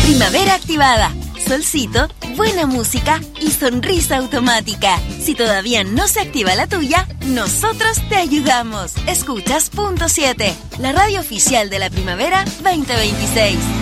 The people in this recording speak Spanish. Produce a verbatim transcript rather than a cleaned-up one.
Primavera activada. Solcito, buena música y sonrisa automática. Si todavía no se activa la tuya, nosotros te ayudamos. Escuchas Punto siete, la radio oficial de la Primavera veinte veintiséis.